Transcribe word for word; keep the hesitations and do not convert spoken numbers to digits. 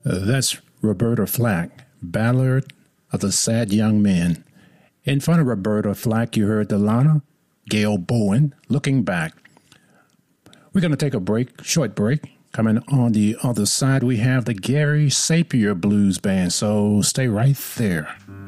Uh, that's Roberta Flack, Ballad of the Sad Young Men. In front of Roberta Flack, you heard Delana, Gail Bowen, Looking Back. We're going to take a break, short break. Coming on the other side, we have the Gary Sapir Blues Band, so stay right there.